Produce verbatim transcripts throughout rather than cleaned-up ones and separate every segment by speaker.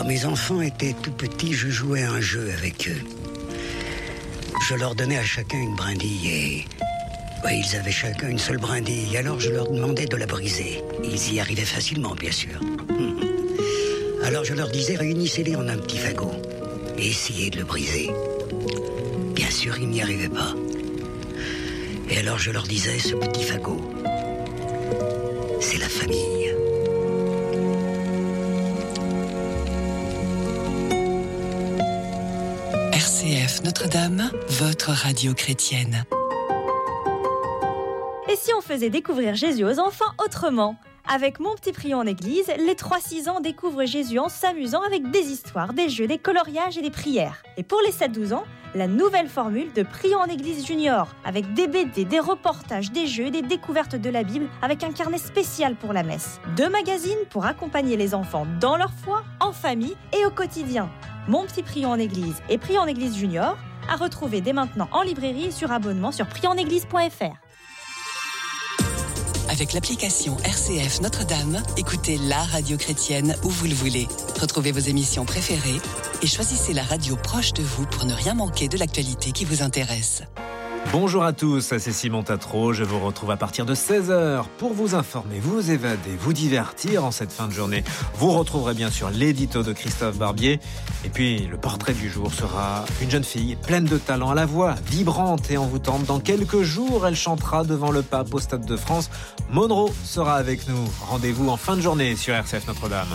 Speaker 1: mes enfants étaient tout petits, je jouais à un jeu avec eux. Je leur donnais à chacun une brindille et... Ouais, ils avaient chacun une seule brindille, alors je leur demandais de la briser. Ils y arrivaient facilement, bien sûr. Alors je leur disais, réunissez-les en un petit fagot et essayez de le briser. Bien sûr, ils n'y arrivaient pas. Et alors je leur disais, ce petit fagot, c'est la famille.
Speaker 2: R C F Notre-Dame, votre radio chrétienne.
Speaker 3: Et si on faisait découvrir Jésus aux enfants autrement ? Avec Mon Petit Prion en Église, les trois six ans découvrent Jésus en s'amusant avec des histoires, des jeux, des coloriages et des prières. Et pour les sept douze ans, la nouvelle formule de Prion en Église Junior, avec des B D, des reportages, des jeux et des découvertes de la Bible, avec un carnet spécial pour la messe. Deux magazines pour accompagner les enfants dans leur foi, en famille et au quotidien. Mon Petit Prion en Église et Prion en Église Junior, à retrouver dès maintenant en librairie et sur abonnement sur prion en église point f r.
Speaker 2: Avec l'application R C F Notre-Dame, écoutez la radio chrétienne où vous le voulez. Retrouvez vos émissions préférées et choisissez la radio proche de vous pour ne rien manquer de l'actualité qui vous intéresse.
Speaker 4: Bonjour à tous, c'est Simon Tatro. Je vous retrouve à partir de seize heures pour vous informer, vous évader, vous divertir en cette fin de journée. Vous retrouverez bien sûr l'édito de Christophe Barbier. Et puis, le portrait du jour sera une jeune fille pleine de talent, à la voix vibrante et envoûtante. Dans quelques jours, elle chantera devant le pape au Stade de France. Monroe sera avec nous. Rendez-vous en fin de journée sur R C F Notre-Dame.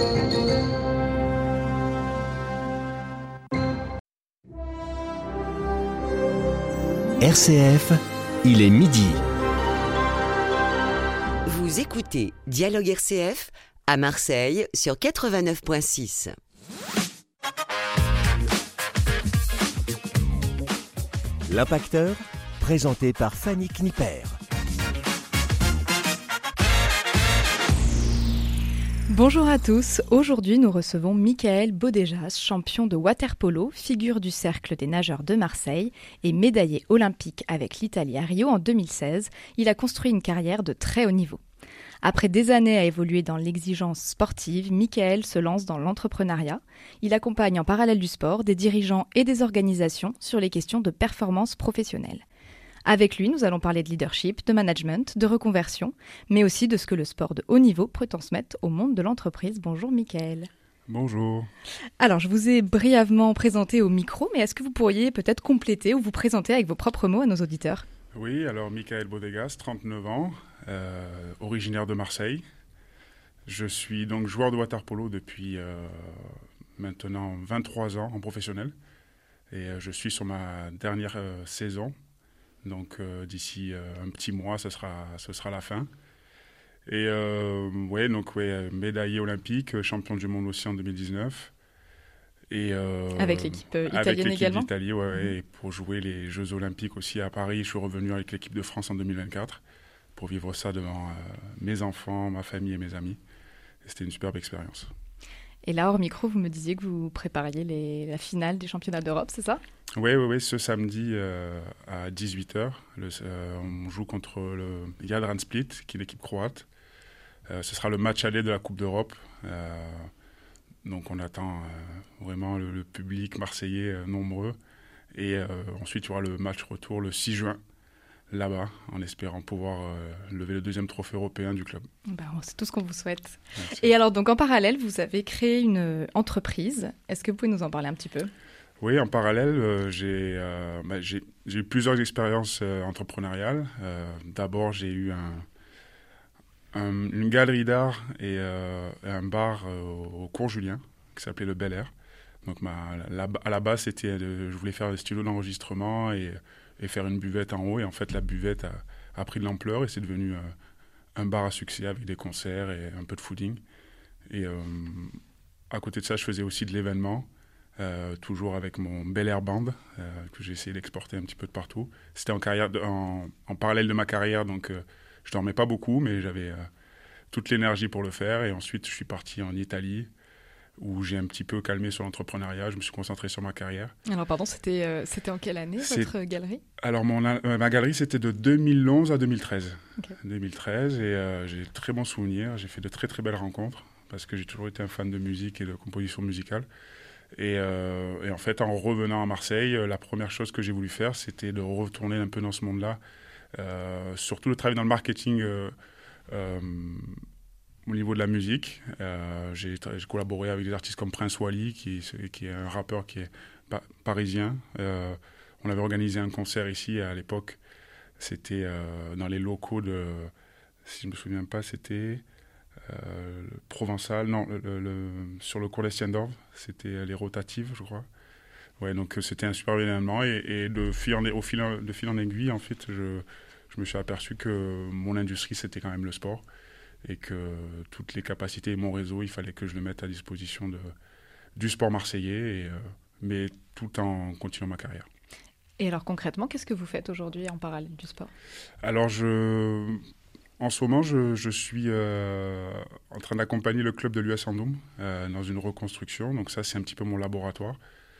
Speaker 5: R C F, il est midi.
Speaker 6: Vous écoutez Dialogue R C F à Marseille sur quatre-vingt-neuf virgule six.
Speaker 5: L'Impacteur, présenté par Fanny Kniper.
Speaker 7: Bonjour à tous, aujourd'hui nous recevons Michael Bodejas, champion de water-polo, figure du cercle des nageurs de Marseille et médaillé olympique avec l'Italie à Rio en deux mille seize. Il a construit une carrière de très haut niveau. Après des années à évoluer dans l'exigence sportive, Michael se lance dans l'entrepreneuriat. Il accompagne en parallèle du sport des dirigeants et des organisations sur les questions de performance professionnelle. Avec lui, nous allons parler de leadership, de management, de reconversion, mais aussi de ce que le sport de haut niveau peut transmettre au monde de l'entreprise. Bonjour Michael.
Speaker 8: Bonjour.
Speaker 7: Alors, je vous ai brièvement présenté au micro, mais est-ce que vous pourriez peut-être compléter ou vous présenter avec vos propres mots à nos auditeurs ?
Speaker 8: Oui, alors Michael Bodejas, trente-neuf ans, euh, originaire de Marseille. Je suis donc joueur de water-polo depuis euh, maintenant vingt-trois ans en professionnel. Et euh, je suis sur ma dernière euh, saison. Donc euh, d'ici euh, un petit mois, ce sera, ce sera la fin. Et euh, ouais, donc ouais, médaillé olympique, champion du monde aussi en deux mille dix-neuf. Et, euh,
Speaker 7: avec l'équipe euh, italienne
Speaker 8: avec l'équipe
Speaker 7: également
Speaker 8: d'Italie, ouais, mmh. Et pour jouer les Jeux olympiques aussi à Paris, je suis revenu avec l'équipe de France en deux mille vingt-quatre pour vivre ça devant euh, mes enfants, ma famille et mes amis. Et c'était une superbe expérience.
Speaker 7: Et là, hors micro, vous me disiez que vous prépariez les, la finale des championnats d'Europe, c'est ça ?
Speaker 8: Oui, oui, oui, ce samedi euh, à dix-huit heures, le, euh, on joue contre le Jadran Split, qui est l'équipe croate. Euh, ce sera le match aller de la Coupe d'Europe. Euh, donc on attend euh, vraiment le, le public marseillais euh, nombreux. Et euh, ensuite, il y aura le match retour le six juin, là-bas, en espérant pouvoir euh, lever le deuxième trophée européen du club.
Speaker 7: Ben, c'est tout ce qu'on vous souhaite.
Speaker 8: Merci.
Speaker 7: Et alors, donc en parallèle, vous avez créé une entreprise. Est-ce que vous pouvez nous en parler un petit peu ?
Speaker 8: Oui, en parallèle, euh, j'ai, euh, bah, j'ai, j'ai eu plusieurs expériences euh, entrepreneuriales. Euh, d'abord, j'ai eu un, un, une galerie d'art et euh, un bar euh, au cours Julien, qui s'appelait le Bel Air. Donc, ma, la, à la base, c'était de, je voulais faire des studios d'enregistrement et, et faire une buvette en haut. Et en fait, la buvette a, a pris de l'ampleur et c'est devenu euh, un bar à succès avec des concerts et un peu de fooding. Et euh, à côté de ça, je faisais aussi de l'événement. Euh, toujours avec mon Bel Air Band, euh, que j'ai essayé d'exporter un petit peu de partout. C'était en, carrière de, en, en parallèle de ma carrière, donc euh, je ne dormais pas beaucoup, mais j'avais euh, toute l'énergie pour le faire. Et ensuite, je suis parti en Italie, où j'ai un petit peu calmé sur l'entrepreneuriat. Je me suis concentré sur ma carrière.
Speaker 7: Alors, pardon, c'était, euh, c'était en quelle année,
Speaker 8: C'est...
Speaker 7: votre galerie ?
Speaker 8: Alors, mon, euh, ma galerie, c'était de deux mille onze à deux mille treize.
Speaker 7: Okay.
Speaker 8: deux mille treize, et euh, j'ai de très bons souvenirs. J'ai fait de très, très belles rencontres. parce que j'ai toujours été un fan de musique et de composition musicale. Et, euh, et en fait, en revenant à Marseille, la première chose que j'ai voulu faire, c'était de retourner un peu dans ce monde-là, euh, surtout de travailler dans le marketing euh, euh, au niveau de la musique. Euh, j'ai, j'ai collaboré avec des artistes comme Prince Wally, qui, qui est un rappeur qui est pa- parisien. Euh, on avait organisé un concert ici à l'époque. C'était euh, dans les locaux de, si je ne me souviens pas, c'était euh, le Provençal, non, le, le, le, sur le cours des Stiendorf, c'était les Rotatives, je crois. Ouais, donc c'était un super événement et, et de, fil en, au fil en, de fil en aiguille, en fait, je, je me suis aperçu que mon industrie, c'était quand même le sport et que toutes les capacités et mon réseau, il fallait que je le mette à disposition de, du sport marseillais, et, euh, mais tout en continuant ma carrière.
Speaker 7: Et alors concrètement, qu'est-ce que vous faites aujourd'hui en parallèle du sport ?
Speaker 8: Alors, je, en ce moment, je, je suis euh, en train d'accompagner le club de l'U S Andoum euh, dans une reconstruction. Donc ça, c'est un petit peu mon laboratoire.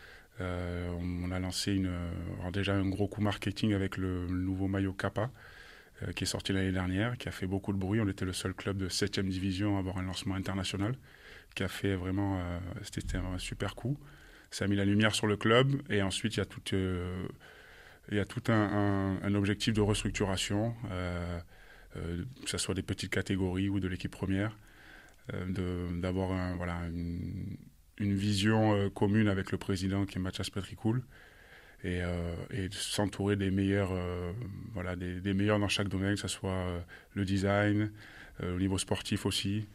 Speaker 8: Euh, on a lancé une, alors déjà un gros coup marketing avec le, le nouveau maillot Kappa euh, qui est sorti l'année dernière, qui a fait beaucoup de bruit. On était le seul club de septième division à avoir un lancement international, qui a fait vraiment... Euh, c'était un super coup. Ça a mis la lumière sur le club et ensuite il y a tout, euh, il y a tout un, un, un objectif de restructuration, euh, euh, que ce soit des petites catégories ou de l'équipe première, euh, de, d'avoir un, voilà, une, une vision euh, commune avec le président qui est Mathias Petricool et, euh, et de s'entourer des meilleurs, euh, voilà, des, des meilleurs dans chaque domaine, que ce soit euh, le design, euh, au niveau sportif aussi.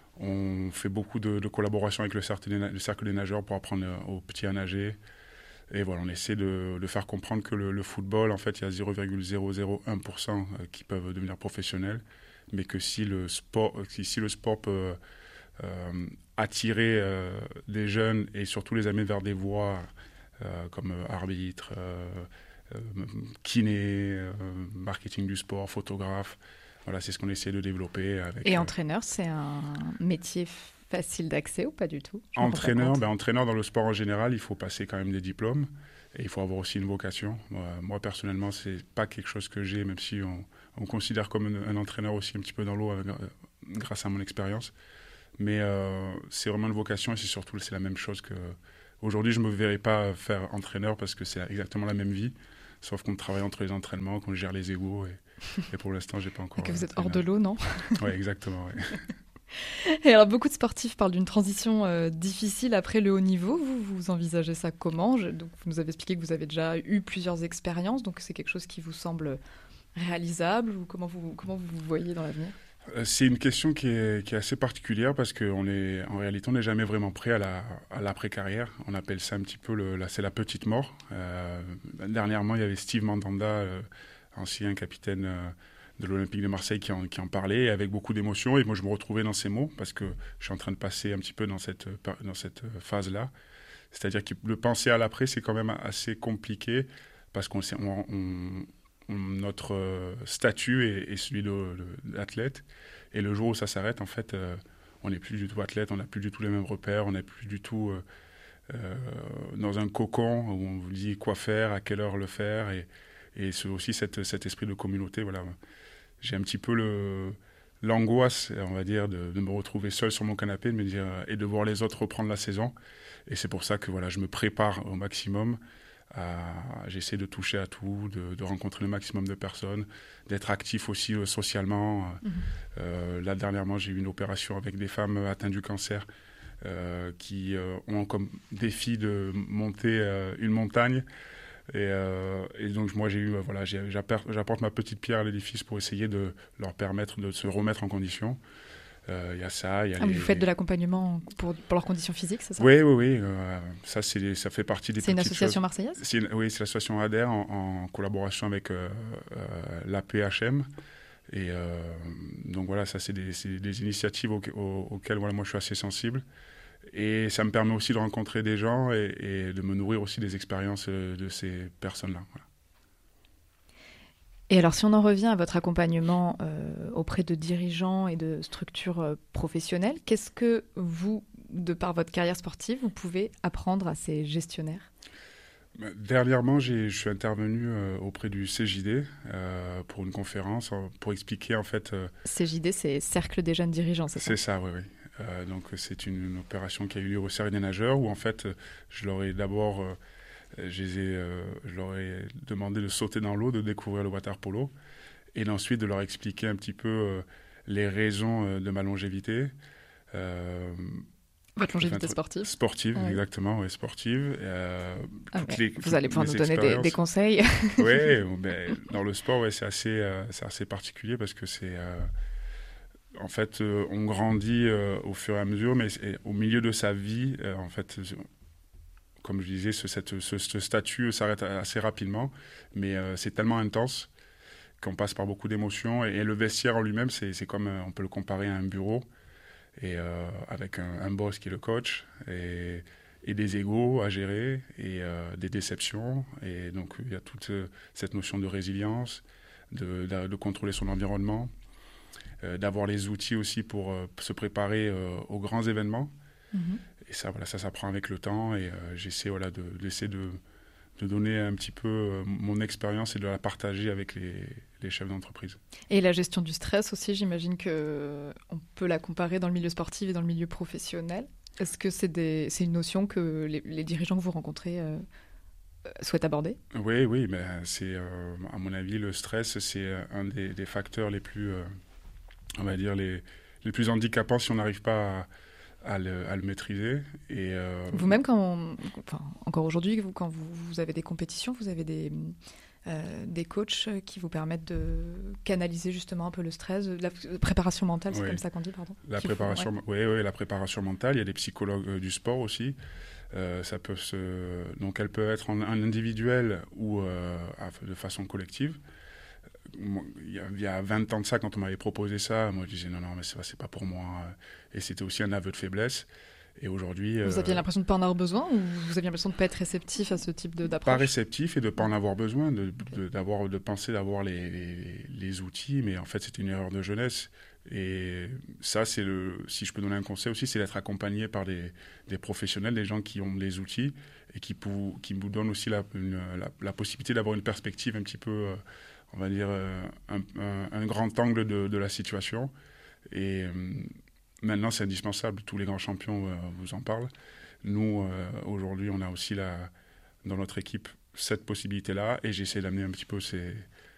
Speaker 8: On fait beaucoup de, de collaboration avec le cercle, des, le cercle des nageurs pour apprendre aux petits à nager. Et voilà, on essaie de, de faire comprendre que le, le football, en fait, il y a zéro virgule zéro zéro un pour cent qui peuvent devenir professionnels, mais que si le sport, si le sport peut euh, attirer euh, des jeunes et surtout les amener vers des voies euh, comme arbitre, euh, euh, kiné, euh, marketing du sport, photographe. Voilà, c'est ce qu'on essaie de développer. Avec,
Speaker 7: et entraîneur, c'est un métier facile d'accès ou pas du tout ?
Speaker 8: Entraîneur, ben, entraîneur dans le sport en général, il faut passer quand même des diplômes et il faut avoir aussi une vocation. Moi, moi personnellement, c'est pas quelque chose que j'ai, même si on, on me considère comme un, un entraîneur aussi un petit peu dans l'eau avec, euh, grâce à mon expérience. Mais euh, c'est vraiment une vocation et c'est surtout c'est la même chose que... Aujourd'hui, je ne me verrais pas faire entraîneur parce que c'est exactement la même vie, sauf qu'on travaille entre les entraînements, qu'on gère les égos et... Et pour l'instant, j'ai pas encore...
Speaker 7: Et que vous êtes hors de l'eau, non ?
Speaker 8: Oui, exactement. Ouais.
Speaker 7: Et alors, beaucoup de sportifs parlent d'une transition euh, difficile après le haut niveau. Vous, vous envisagez ça comment ? Je, donc, vous nous avez expliqué que vous avez déjà eu plusieurs expériences. Donc, c'est quelque chose qui vous semble réalisable ou comment vous, comment vous vous voyez dans l'avenir ?
Speaker 8: C'est une question qui est, qui est assez particulière parce qu'en réalité, on n'est jamais vraiment prêt à, la, à l'après-carrière. On appelle ça un petit peu... Le, là, c'est la petite mort. Euh, dernièrement, il y avait Steve Mandanda... Euh, ancien capitaine euh, de l'Olympique de Marseille qui en, qui en parlait avec beaucoup d'émotion. Et moi, je me retrouvais dans ces mots parce que je suis en train de passer un petit peu dans cette, dans cette phase-là. C'est-à-dire que le penser à l'après, c'est quand même assez compliqué parce qu'on on, on, on, notre statut est, est celui de, de, d'athlète. Et le jour où ça s'arrête, en fait, euh, on n'est plus du tout athlète, on n'a plus du tout les mêmes repères, on n'est plus du tout euh, euh, dans un cocon où on vous dit quoi faire, à quelle heure le faire. Et, Et c'est aussi cette, cet esprit de communauté. Voilà. J'ai un petit peu le, l'angoisse, on va dire, de, de me retrouver seul sur mon canapé de me dire, et de voir les autres reprendre la saison. Et c'est pour ça que voilà, je me prépare au maximum. À, j'essaie de toucher à tout, de, de rencontrer le maximum de personnes, d'être actif aussi euh, socialement. Mmh. Euh, là, dernièrement, j'ai eu une opération avec des femmes atteintes du cancer euh, qui euh, ont comme défi de monter euh, une montagne. Et, euh, et donc moi j'ai eu euh, voilà j'ai, j'apporte, j'apporte ma petite pierre à l'édifice pour essayer de leur permettre de se remettre en condition. Il euh, y a ça, il y a
Speaker 7: ah,
Speaker 8: les...
Speaker 7: Vous faites de l'accompagnement pour, pour leurs conditions physiques, c'est ça ?
Speaker 8: Oui, oui, oui. Euh, ça, c'est, ça fait partie des
Speaker 7: c'est
Speaker 8: petites choses.
Speaker 7: C'est une association marseillaise ?
Speaker 8: c'est une, Oui, c'est l'association A D E R en, en collaboration avec euh, euh, l'A P H M. Et euh, donc voilà, ça c'est des, c'est des initiatives au, au, auxquelles voilà, moi je suis assez sensible. Et ça me permet aussi de rencontrer des gens et, et de me nourrir aussi des expériences de ces personnes-là. Voilà.
Speaker 7: Et alors, si on en revient à votre accompagnement euh, auprès de dirigeants et de structures euh, professionnelles, qu'est-ce que vous, de par votre carrière sportive, vous pouvez apprendre à ces gestionnaires ?
Speaker 8: Dernièrement, j'ai, je suis intervenu euh, auprès du C J D euh, pour une conférence, pour expliquer en fait... Euh,
Speaker 7: C J D, c'est Cercle des jeunes dirigeants, c'est ça ?
Speaker 8: C'est ça, oui, oui. Euh, donc c'est une, une opération qui a eu lieu au C E R des nageurs où en fait je leur ai d'abord euh, je, les ai, euh, je leur ai demandé de sauter dans l'eau, de découvrir le water polo et ensuite de leur expliquer un petit peu euh, les raisons euh, de ma longévité. Euh,
Speaker 7: Votre longévité sportive.
Speaker 8: Sportive,
Speaker 7: oui.
Speaker 8: Exactement, oui, sportive. Euh,
Speaker 7: ah,
Speaker 8: toutes les,
Speaker 7: vous
Speaker 8: toutes
Speaker 7: allez pouvoir nous donner des, des conseils.
Speaker 8: Oui, ben, dans le sport, ouais, c'est assez, euh, c'est assez particulier parce que c'est... Euh, en fait, euh, on grandit euh, au fur et à mesure, mais au milieu de sa vie, euh, en fait, comme je disais, ce, cette, ce, ce statut s'arrête assez rapidement, mais euh, c'est tellement intense qu'on passe par beaucoup d'émotions. Et, et le vestiaire en lui-même, c'est, c'est comme, on peut le comparer à un bureau, et euh, avec un, un boss qui est le coach, et, et des égos à gérer, et euh, des déceptions. Et donc, il y a toute euh, cette notion de résilience, de, de, de contrôler son environnement, euh, d'avoir les outils aussi pour euh, se préparer euh, aux grands événements. Mm-hmm. Et ça, voilà, ça s'apprend avec le temps, et euh, j'essaie voilà, de, d'essayer de, de donner un petit peu euh, mon expérience et de la partager avec les, les chefs d'entreprise.
Speaker 7: Et la gestion du stress aussi, j'imagine qu'on peut la comparer dans le milieu sportif et dans le milieu professionnel. Est-ce que c'est, des, c'est une notion que les, les dirigeants que vous rencontrez euh, souhaitent aborder ?
Speaker 8: Oui, oui, mais c'est, euh, à mon avis, le stress, c'est un des, des facteurs les plus, euh, on va dire, les, les plus handicapants si on n'arrive pas à À le, à le maîtriser. Et euh...
Speaker 7: Vous-même, quand on, enfin, encore aujourd'hui, vous, quand vous, vous avez des compétitions, vous avez des, euh, des coachs qui vous permettent de canaliser justement un peu le stress, la préparation mentale, c'est oui. comme ça qu'on dit, pardon.
Speaker 8: La préparation, faut, ouais. oui, oui, la préparation mentale. Il y a des psychologues euh, du sport aussi. Euh, ça peut se, donc elle peut être en, en individuel ou euh, de façon collective. Il y, a, il y a vingt ans de ça, quand on m'avait proposé ça, moi je disais non, non, mais c'est, c'est pas pour moi. Et c'était aussi un aveu de faiblesse. Et aujourd'hui.
Speaker 7: Vous euh, aviez l'impression de ne pas en avoir besoin ou vous aviez l'impression de ne pas être réceptif à ce type de, d'approche ?
Speaker 8: Pas réceptif et de ne pas en avoir besoin, de, de, d'avoir, de penser d'avoir les, les, les outils, mais en fait c'était une erreur de jeunesse. Et ça, c'est le, si je peux donner un conseil aussi, c'est d'être accompagné par des, des professionnels, des gens qui ont les outils et qui, pou, qui vous donnent aussi la, une, la, la possibilité d'avoir une perspective un petit peu. Euh, on va dire, un, un, un grand angle de, de la situation. Et euh, maintenant, c'est indispensable. Tous les grands champions euh, vous en parlent. Nous, euh, aujourd'hui, on a aussi la, dans notre équipe cette possibilité-là. Et j'essaie d'amener un petit peu ces,